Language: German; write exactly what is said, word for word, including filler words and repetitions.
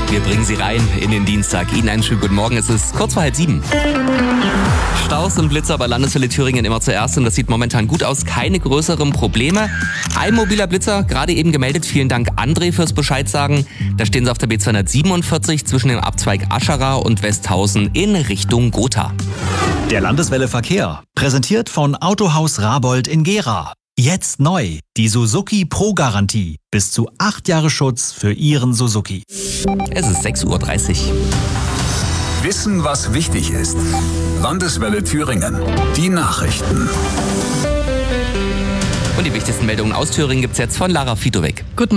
Wir bringen Sie rein in den Dienstag. Ihnen einen schönen guten Morgen. Es ist kurz vor halb sieben. Staus und Blitzer bei Landeswelle Thüringen immer zuerst und das sieht momentan gut aus. Keine größeren Probleme. Ein mobiler Blitzer, gerade eben gemeldet. Vielen Dank André fürs Bescheid sagen. Da stehen Sie auf der B zweihundertsiebenundvierzig zwischen dem Abzweig Ascherer und Westhausen in Richtung Gotha. Der Landeswelle Verkehr, präsentiert von Autohaus Rabold in Gera. Jetzt neu, die Suzuki Pro-Garantie. Bis zu acht Jahre Schutz für Ihren Suzuki. Es ist sechs Uhr dreißig. Wissen, was wichtig ist. Landeswelle Thüringen. Die Nachrichten. Und die wichtigsten Meldungen aus Thüringen gibt's jetzt von Lara Fitowek. Guten